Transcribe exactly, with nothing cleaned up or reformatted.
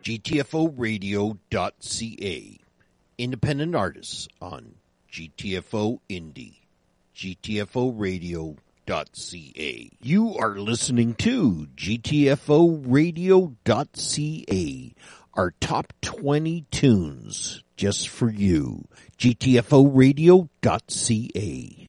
G T F O radio dot C A. Independent artists on G T F O Indie. G T F O radio dot C A. You are listening to G T F O radio dot C A. Our top twenty tunes just for you. G T F O radio dot C A.